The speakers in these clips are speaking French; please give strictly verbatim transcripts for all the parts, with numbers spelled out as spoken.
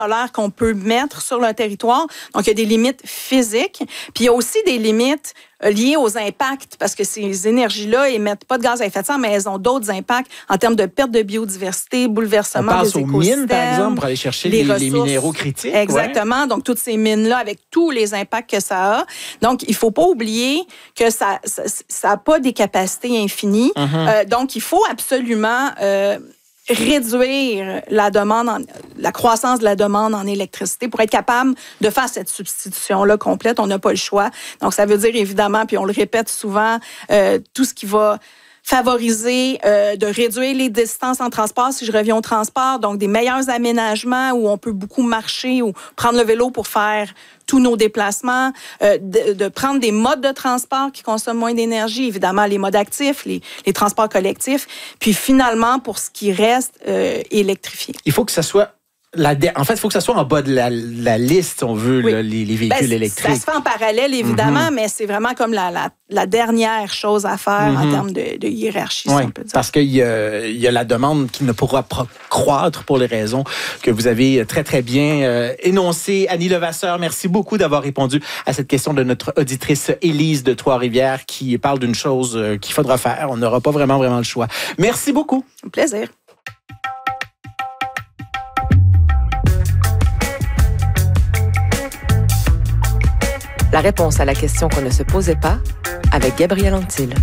solaire qu'on peut mettre sur le territoire. Donc, il y a des limites physiques. Puis, il y a aussi des limites liées aux impacts, parce que ces énergies-là émettent pas de gaz à effet de serre, mais elles ont d'autres impacts en termes de perte de biodiversité, bouleversement des écosystèmes. On passe aux mines, par exemple, pour aller chercher les, les, les minéraux critiques. Exactement. Ouais. Donc, toutes ces mines-là, avec tous les impacts que ça a. Donc, il faut pas oublier que ça ça, ça a pas des capacités infinies. Mm-hmm. Euh, donc, il faut absolument... Euh, réduire la demande, en, la croissance de la demande en électricité pour être capable de faire cette substitution-là complète. On n'a pas le choix. Donc, ça veut dire évidemment, puis on le répète souvent, euh, tout ce qui va favoriser, euh, de réduire les distances en transport, si je reviens au transport, donc des meilleurs aménagements où on peut beaucoup marcher ou prendre le vélo pour faire tous nos déplacements, euh, de, de prendre des modes de transport qui consomment moins d'énergie, évidemment les modes actifs, les, les transports collectifs, puis finalement, pour ce qui reste, euh, électrifier. Il faut que ça soit... La de... En fait, il faut que ça soit en bas de la, la liste, si on veut, oui. là, les, les véhicules ben, électriques. Ça se fait en parallèle, évidemment, mm-hmm. mais c'est vraiment comme la, la, la dernière chose à faire mm-hmm. en termes de, de hiérarchie, oui, si on peut dire. Parce qu'il y a, il y a la demande qui ne pourra pas croître pour les raisons que vous avez très, très bien euh, énoncées. Annie Levasseur, merci beaucoup d'avoir répondu à cette question de notre auditrice Élise de Trois-Rivières qui parle d'une chose qu'il faudra faire. On n'aura pas vraiment, vraiment le choix. Merci beaucoup. Un plaisir. La réponse à la question qu'on ne se posait pas avec Gabriel Antil.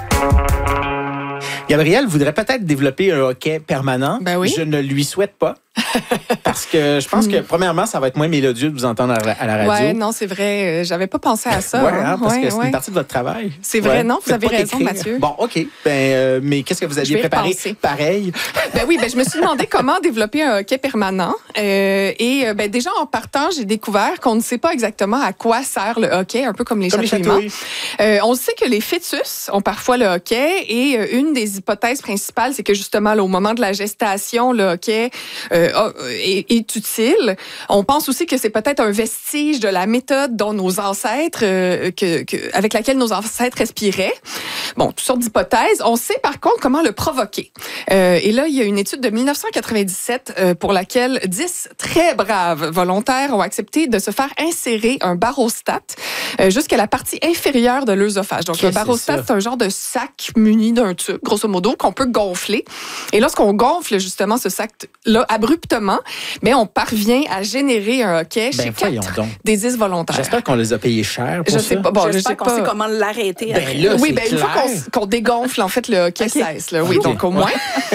Gabriel voudrait peut-être développer un hockey permanent. Ben oui. Je ne lui souhaite pas. Parce que je pense que, premièrement, ça va être moins mélodieux de vous entendre à la radio. Oui, non, c'est vrai. J'avais pas pensé à ça. Oui, hein, parce ouais, que c'est ouais. une partie de votre travail. C'est vrai, ouais. non, vous Faites avez raison, écrire. Mathieu. Bon, OK. Ben, euh, mais qu'est-ce que vous aviez préparé? Repenser. Pareil. Ben oui, ben je me suis demandé comment développer un hockey permanent. Euh, et ben déjà, en partant, j'ai découvert qu'on ne sait pas exactement à quoi sert le hockey, un peu comme les comme chatouillements. Les euh, on sait que les fœtus ont parfois le hockey et euh, une des hypothèses principales, c'est que justement, là, au moment de la gestation, le hockey euh, est est utile. On pense aussi que c'est peut-être un vestige de la méthode dont nos ancêtres, euh, que, que, avec laquelle nos ancêtres respiraient. Bon, toutes sortes d'hypothèses. On sait par contre comment le provoquer. Euh, et là, il y a une étude de dix-neuf cent quatre-vingt-dix-sept euh, pour laquelle dix très braves volontaires ont accepté de se faire insérer un barostat euh, jusqu'à la partie inférieure de l'œsophage. Donc, le barostat, c'est, c'est un genre de sac muni d'un tube, grosso modo, qu'on peut gonfler. Et lorsqu'on gonfle justement ce sac-là abruptement, mais on parvient à générer un hockey ben, chez quatre des dix volontaires. J'espère qu'on les a payés cher pour je ça. Sais pas, bon, J'espère je sais qu'on pas. sait comment l'arrêter. Ben là, oui, ben une fois qu'on, qu'on dégonfle, en fait, le hockey okay. cesse. Là, oui, okay. donc au moins.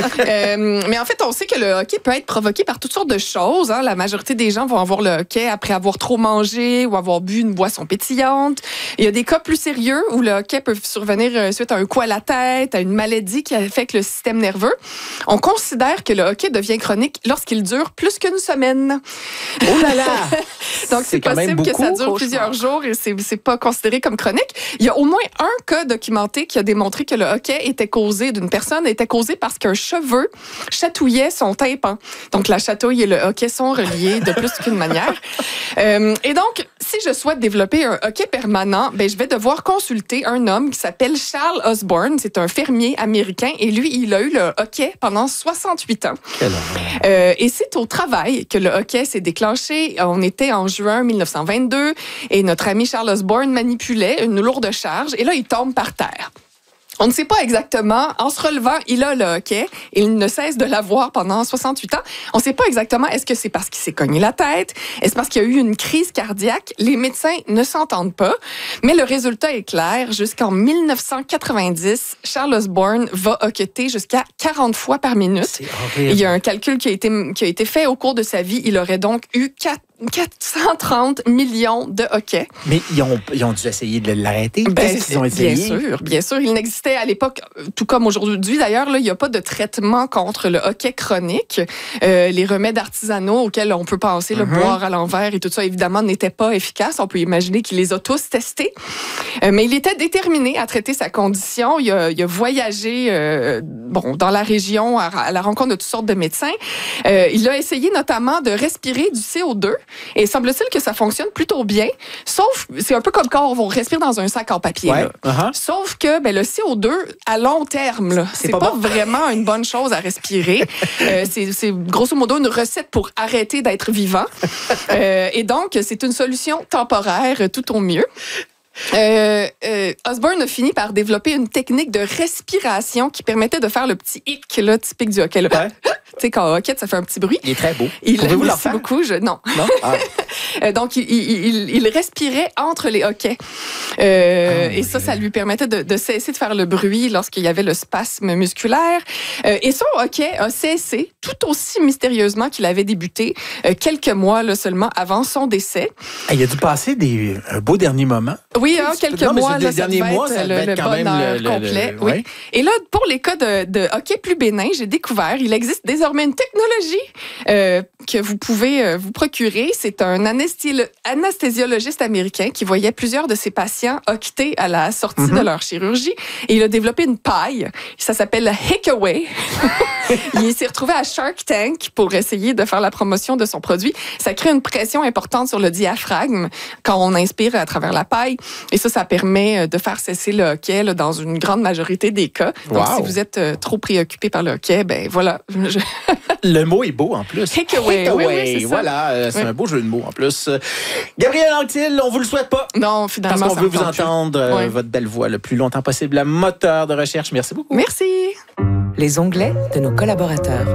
euh, mais en fait, on sait que le hockey peut être provoqué par toutes sortes de choses. Hein. La majorité des gens vont avoir le hockey après avoir trop mangé ou avoir bu une boisson pétillante. Il y a des cas plus sérieux où le hockey peut survenir suite à un coup à la tête, à une maladie qui affecte le système nerveux. On considère que le hockey devient chronique lorsqu'il dure plus qu'une semaine. Oh là là! Donc, c'est, c'est possible que ça dure plusieurs jours et c'est, c'est pas considéré comme chronique. Il y a au moins un cas documenté qui a démontré que le hockey était causé, d'une personne, était causé parce qu'un cheveu chatouillait son tympan. Donc, la chatouille et le hockey sont reliés de plus qu'une manière. Euh, et donc, si je souhaite développer un hockey permanent, ben, je vais devoir consulter un homme qui s'appelle Charles Osborne. C'est un fermier américain et lui, il a eu le hockey pendant soixante-huit ans. Quel euh, et c'est au travail que le hockey s'est déclenché. On était en juin dix-neuf cent vingt-deux et notre ami Charles Osborne manipulait une lourde charge et là, il tombe par terre. On ne sait pas exactement. En se relevant, il a le hockey. Il ne cesse de l'avoir pendant soixante-huit ans. On ne sait pas exactement est-ce que c'est parce qu'il s'est cogné la tête, est-ce parce qu'il y a eu une crise cardiaque. Les médecins ne s'entendent pas. Mais le résultat est clair. Jusqu'en dix-neuf cent quatre-vingt-dix, Charles Osborne va hocketer jusqu'à quarante fois par minute. C'est horrible. Il y a un calcul qui a été, qui a été fait au cours de sa vie. Il aurait donc eu quatre quatre cent trente millions de hockey. Mais ils ont, ils ont dû essayer de l'arrêter. Ben, Qu'est-ce qu'ils ont essayé? Bien sûr, bien sûr. Il n'existait à l'époque, tout comme aujourd'hui d'ailleurs, là, il n'y a pas de traitement contre le hockey chronique. Euh, les remèdes artisanaux auxquels on peut penser, mm-hmm. le boire à l'envers et tout ça, évidemment, n'étaient pas efficaces. On peut imaginer qu'il les a tous testés. Euh, mais il était déterminé à traiter sa condition. Il a, il a voyagé euh, bon, dans la région à, à la rencontre de toutes sortes de médecins. Euh, il a essayé notamment de respirer du C O deux Et semble-t-il que ça fonctionne plutôt bien, sauf, c'est un peu comme quand on respire dans un sac en papier. Ouais. Là. Uh-huh. Sauf que ben, le C O deux, à long terme, là, c'est, c'est pas, pas bon. Vraiment une bonne chose à respirer. euh, c'est, c'est grosso modo une recette pour arrêter d'être vivant. Euh, et donc, c'est une solution temporaire tout au mieux. Euh, euh, Osborne a fini par développer une technique de respiration qui permettait de faire le petit hic là, typique du hockey. Là. Ouais. Tu sais, quand au hockey, ça fait un petit bruit. Il est très beau. Il, Pouvez-vous le merci faire? beaucoup. Je, non. Non? Ah. Donc, il, il, il respirait entre les hockey. Euh, ah, et ça, ça lui permettait de, de cesser de faire le bruit lorsqu'il y avait le spasme musculaire. Euh, et son hockey a cessé tout aussi mystérieusement qu'il avait débuté euh, quelques mois là, seulement avant son décès. Ah, il a dû passer des, un beau dernier moment. Oui, hein, quelques non, mois, là, derniers ça devait mois, être ça le, devait le être quand bonheur même le, complet. le, le, oui. ouais. Et là, pour les cas de, de hockey plus bénin, j'ai découvert, il existe désormais une technologie euh, que vous pouvez euh, vous procurer. C'est un anesthésiolo- anesthésiologiste américain qui voyait plusieurs de ses patients octer à la sortie mm-hmm. de leur chirurgie. Et il a développé une paille. Ça s'appelle la Hickaway. Il s'est retrouvé à Shark Tank pour essayer de faire la promotion de son produit. Ça crée une pression importante sur le diaphragme quand on inspire à travers la paille. Et ça, ça permet de faire cesser le hockey là, dans une grande majorité des cas. Donc, wow. si vous êtes euh, trop préoccupé par le hockey, ben voilà. Je... Le mot est beau en plus. Hickaway. Hickaway. Oui, oui, c'est voilà, euh, c'est oui. un beau jeu de mots en plus. Gabrielle Anctil, on vous le souhaite pas. Non, finalement, parce qu'on ça veut vous plus. entendre euh, oui. votre belle voix le plus longtemps possible. La moteur de recherche. Merci beaucoup. Merci. Les onglets de nos collaborateurs.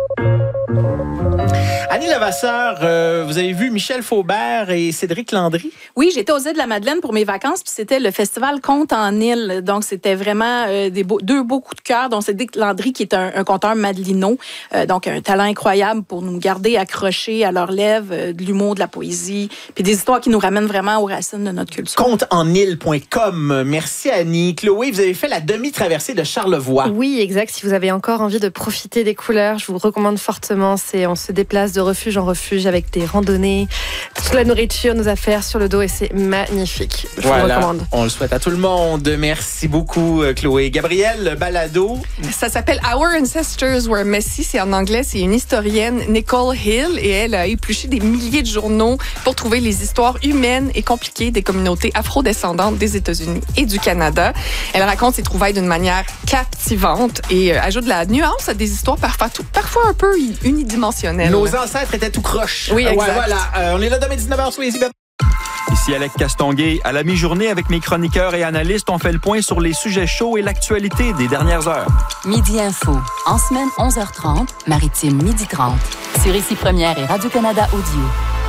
Annie Levasseur, euh, vous avez vu Michel Faubert et Cédric Landry? Oui, j'étais aux îles de la Madeleine pour mes vacances, puis c'était le festival Contes en île. Donc, c'était vraiment euh, des beaux, deux beaux coups de cœur, dont Cédric Landry, qui est un, un conteur madelino, euh, donc un talent incroyable pour nous garder accrochés à leurs lèvres, euh, de l'humour, de la poésie, puis des histoires qui nous ramènent vraiment aux racines de notre culture. contes en île point com. Merci, Annie. Chloé, vous avez fait la demi-traversée de Charlevoix. Oui, exact. Si vous avez encore envie de profiter des couleurs, je vous recommande fortement. C'est, on se déplace de refuge en refuge avec des randonnées, toute la nourriture, nos affaires sur le dos et c'est magnifique. Je voilà, vous le recommande. On le souhaite à tout le monde. Merci beaucoup, Chloé. Gabrielle, balado. Ça s'appelle Our Ancestors Were Messy. C'est en anglais. C'est une historienne, Nicole Hill, et elle a épluché des milliers de journaux pour trouver les histoires humaines et compliquées des communautés afro-descendantes des États-Unis et du Canada. Elle raconte ses trouvailles d'une manière captivante et euh, ajoute de la nuance à des histoires parfois, tout, parfois un peu unidimensionnelles. Nos ancêtres étaient tout croche. Oui, exact. Ouais, voilà. Euh, on est là demain dix-neuf heures, soyez-y. Ici Alec Castonguay. À la mi-journée, avec mes chroniqueurs et analystes, on fait le point sur les sujets chauds et l'actualité des dernières heures. Midi Info. En semaine, onze heures trente, Maritime, midi trente. Sur Ici Première et Radio-Canada Audio.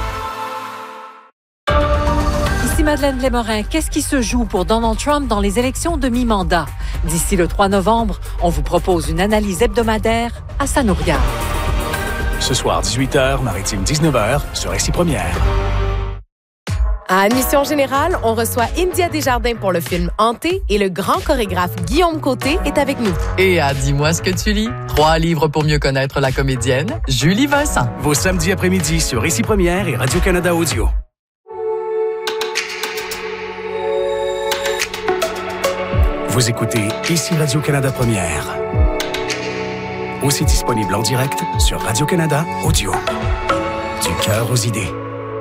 Ici Madeleine Lémorin. Qu'est-ce qui se joue pour Donald Trump dans les élections de mi-mandat? D'ici le trois novembre, on vous propose une analyse hebdomadaire à sa nous regarde. Ce soir, dix-huit heures, Maritime, dix-neuf heures, sur Ici Première. À Admission Générale, on reçoit India Desjardins pour le film Hanté et le grand chorégraphe Guillaume Côté est avec nous. Et à Dis-moi ce que tu lis, trois livres pour mieux connaître la comédienne, Julie Vincent. Vos samedis après-midi sur Ici Première et Radio-Canada Audio. Vous écoutez Ici Radio-Canada Première. Aussi disponible en direct sur Radio-Canada Audio. Du cœur aux idées.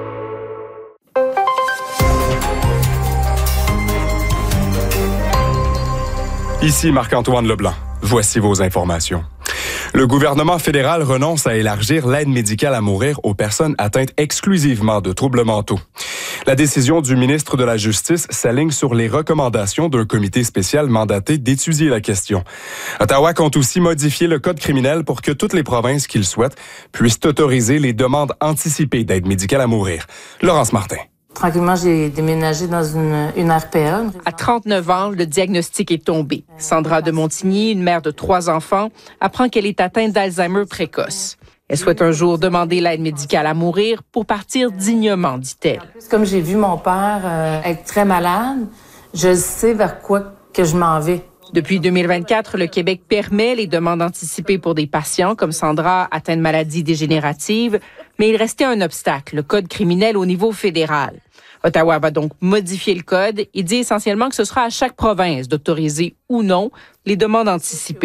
Ici Marc-Antoine Leblanc. Voici vos informations. Le gouvernement fédéral renonce à élargir l'aide médicale à mourir aux personnes atteintes exclusivement de troubles mentaux. La décision du ministre de la Justice s'aligne sur les recommandations d'un comité spécial mandaté d'étudier la question. Ottawa compte aussi modifier le code criminel pour que toutes les provinces qui le souhaitent puissent autoriser les demandes anticipées d'aide médicale à mourir. Laurence Martin. Tranquillement, j'ai déménagé dans une, une R P A. À trente-neuf ans, le diagnostic est tombé. Sandra de Montigny, une mère de trois enfants, apprend qu'elle est atteinte d'Alzheimer précoce. Elle souhaite un jour demander l'aide médicale à mourir pour partir dignement, dit-elle. Comme j'ai vu mon père euh, être très malade, je sais vers quoi que je m'en vais. Depuis deux mille vingt-quatre, le Québec permet les demandes anticipées pour des patients comme Sandra atteints de maladies dégénératives, mais il restait un obstacle, le code criminel au niveau fédéral. Ottawa va donc modifier le code et dit essentiellement que ce sera à chaque province d'autoriser ou non les demandes anticipées.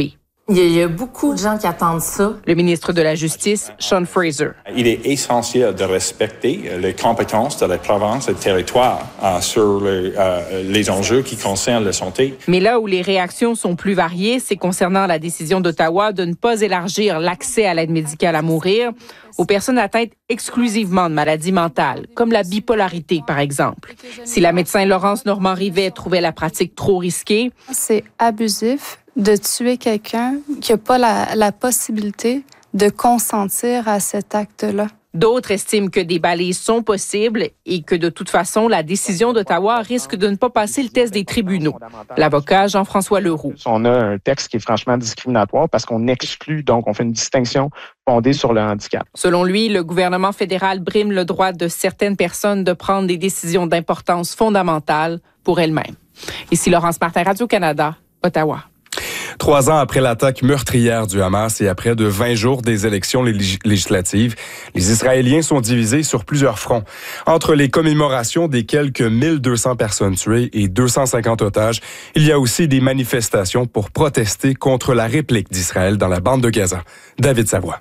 Il y, a, il y a beaucoup de gens qui attendent ça. Le ministre de la Justice, Sean Fraser. Il est essentiel de respecter les compétences de la province et du territoire euh, sur le, euh, les enjeux qui concernent la santé. Mais là où les réactions sont plus variées, c'est concernant la décision d'Ottawa de ne pas élargir l'accès à l'aide médicale à mourir aux personnes atteintes exclusivement de maladies mentales, comme la bipolarité, par exemple. Si la médecin Laurence Normand-Rivet trouvait la pratique trop risquée... C'est abusif de tuer quelqu'un qui n'a pas la, la possibilité de consentir à cet acte-là. D'autres estiment que des balises sont possibles et que de toute façon, la décision d'Ottawa risque de ne pas passer le test des tribunaux. L'avocat Jean-François Leroux. On a un texte qui est franchement discriminatoire parce qu'on exclut, donc on fait une distinction fondée sur le handicap. Selon lui, le gouvernement fédéral brime le droit de certaines personnes de prendre des décisions d'importance fondamentale pour elles-mêmes. Ici Laurence Martin, Radio-Canada, Ottawa. Trois ans après l'attaque meurtrière du Hamas et après de vingt jours des élections législatives, les Israéliens sont divisés sur plusieurs fronts. Entre les commémorations des quelques mille deux cents personnes tuées et deux cent cinquante otages, il y a aussi des manifestations pour protester contre la réplique d'Israël dans la bande de Gaza. David Savoie.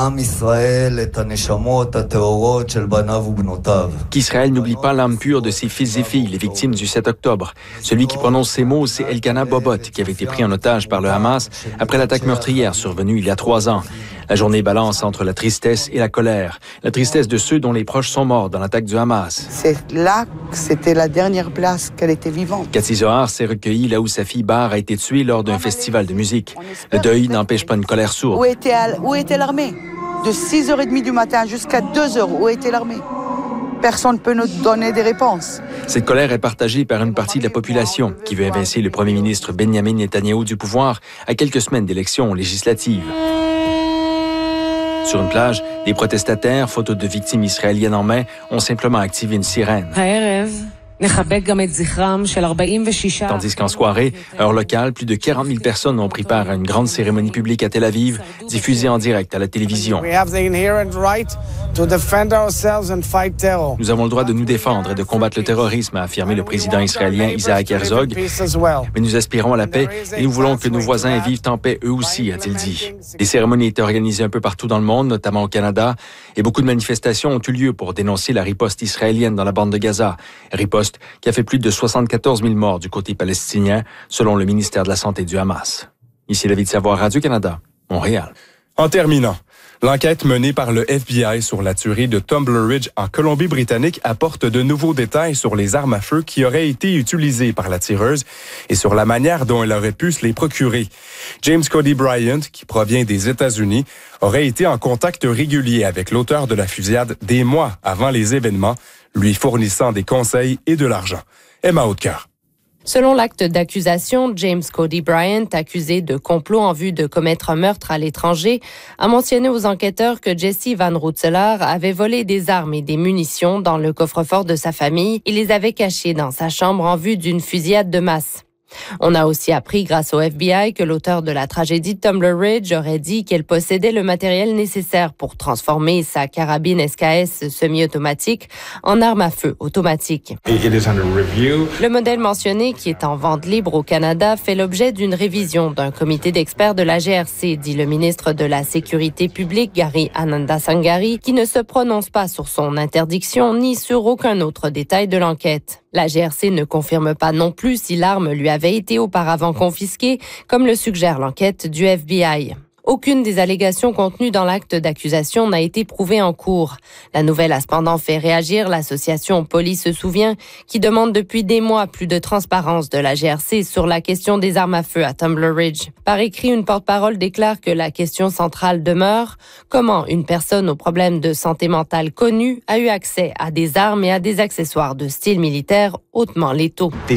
Qu'Israël n'oublie pas l'âme pure de ses fils et filles, les victimes du sept octobre. Celui qui prononce ces mots, c'est Elkana Bobot, qui avait été pris en otage par le Hamas après l'attaque meurtrière survenue il y a trois ans. La journée balance entre la tristesse et la colère. La tristesse de ceux dont les proches sont morts dans l'attaque du Hamas. C'est là que c'était la dernière place qu'elle était vivante. Cathy Zohar s'est recueillie là où sa fille Bar a été tuée lors d'un festival de musique. Le deuil n'empêche pas une colère sourde. Où était, où était l'armée? De six heures trente du matin jusqu'à deux heures, où était l'armée? Personne ne peut nous donner des réponses. Cette colère est partagée par une partie de la population qui veut évincer le premier ministre Benjamin Netanyahou du pouvoir à quelques semaines d'élections législatives. Sur une plage, des protestataires, photos de victimes israéliennes en main, ont simplement activé une sirène. Tandis qu'en soirée, heure locale, plus de quarante mille personnes ont pris part à une grande cérémonie publique à Tel Aviv, diffusée en direct à la télévision. Nous avons le droit de nous défendre et de combattre le terrorisme, a affirmé le président israélien Isaac Herzog. Mais nous aspirons à la paix et nous voulons que nos voisins vivent en paix eux aussi, a-t-il dit. Des cérémonies étaient organisées un peu partout dans le monde, notamment au Canada, et beaucoup de manifestations ont eu lieu pour dénoncer la riposte israélienne dans la bande de Gaza. Riposte qui a fait plus de soixante-quatorze mille morts du côté palestinien, selon le ministère de la Santé du Hamas. Ici David Savoie, Radio-Canada, Montréal. En terminant, l'enquête menée par le F B I sur la tuerie de Tumbler Ridge en Colombie-Britannique apporte de nouveaux détails sur les armes à feu qui auraient été utilisées par la tireuse et sur la manière dont elle aurait pu se les procurer. James Cody Bryant, qui provient des États-Unis, aurait été en contact régulier avec l'auteur de la fusillade des mois avant les événements, lui fournissant des conseils et de l'argent. Emma Hautecœur. Selon l'acte d'accusation, James Cody Bryant, accusé de complot en vue de commettre un meurtre à l'étranger, a mentionné aux enquêteurs que Jesse Van Roetselaar avait volé des armes et des munitions dans le coffre-fort de sa famille et les avait cachées dans sa chambre en vue d'une fusillade de masse. On a aussi appris grâce au F B I que l'auteur de la tragédie de Tumbler Ridge aurait dit qu'elle possédait le matériel nécessaire pour transformer sa carabine S K S semi-automatique en arme à feu automatique. Le modèle mentionné, qui est en vente libre au Canada, fait l'objet d'une révision d'un comité d'experts de la G R C, dit le ministre de la Sécurité publique, Gary Anandasangari, qui ne se prononce pas sur son interdiction ni sur aucun autre détail de l'enquête. La G R C ne confirme pas non plus si l'arme lui avait été auparavant confisquée, comme le suggère l'enquête du F B I. Aucune des allégations contenues dans l'acte d'accusation n'a été prouvée en cours. La nouvelle a cependant fait réagir l'association Police se souvient, qui demande depuis des mois plus de transparence de la G R C sur la question des armes à feu à Tumbler Ridge. Par écrit, une porte-parole déclare que la question centrale demeure comment une personne aux problèmes de santé mentale connue a eu accès à des armes et à des accessoires de style militaire hautement létaux. Le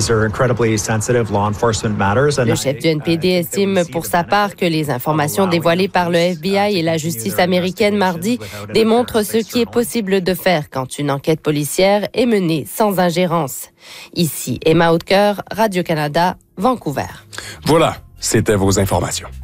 chef du N P D estime pour sa part que les informations dévoilées par le F B I et la justice américaine mardi démontrent ce qui est possible de faire quand une enquête policière est menée sans ingérence. Ici Emma Hautecœur, Radio-Canada, Vancouver. Voilà, c'était vos informations.